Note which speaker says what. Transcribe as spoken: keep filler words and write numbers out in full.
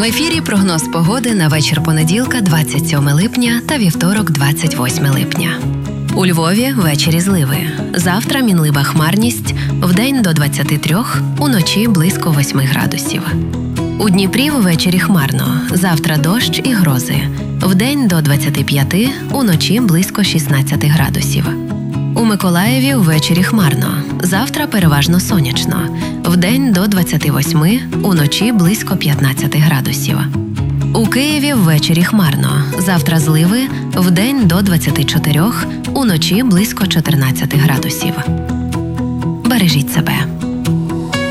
Speaker 1: ефірі прогноз погоди на вечір понеділка, двадцять сьоме липня та вівторок, двадцять восьме липня. У Львові ввечері зливи. Завтра мінлива хмарність, вдень до двадцяти трьох, уночі близько восьми градусів. У Дніпрі ввечері хмарно, завтра дощ і грози. Вдень до двадцяти п'яти, уночі близько шістнадцяти градусів. У Миколаєві ввечері хмарно, завтра переважно сонячно. Вдень до двадцяти восьми, уночі близько п'ятнадцяти градусів. У Києві ввечері хмарно, завтра зливи, вдень до двадцяти чотирьох, уночі близько чотирнадцяти градусів. Бережіть себе.